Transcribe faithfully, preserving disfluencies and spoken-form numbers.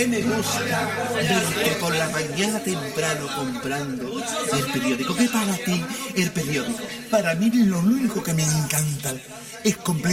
que me gusta verte por la mañana temprano comprando el periódico. ¿Qué para ti el periódico? Para mí lo único que me encanta es comprar